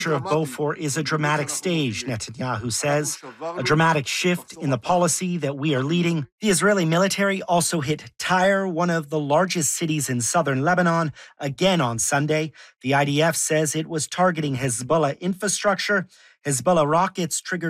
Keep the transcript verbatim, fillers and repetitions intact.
of Beaufort is a dramatic stage, Netanyahu says, a dramatic shift in the policy that we are leading. The Israeli military also hit Tyre, one of the largest cities in southern Lebanon, again on Sunday. The I D F says it was targeting Hezbollah infrastructure. Hezbollah rockets triggered